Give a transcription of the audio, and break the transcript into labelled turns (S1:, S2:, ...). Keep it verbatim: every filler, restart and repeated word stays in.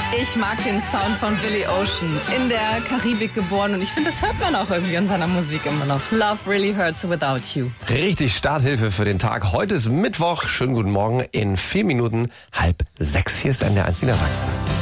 S1: Ich mag den Sound von Billy Ocean. In der Karibik geboren und ich finde, das hört man auch irgendwie in seiner Musik immer noch. Love really hurts without you.
S2: Richtig Starthilfe für den Tag. Heute ist Mittwoch. Schönen guten Morgen in vier Minuten halb sechs. Hier ist N D R eins Niedersachsen.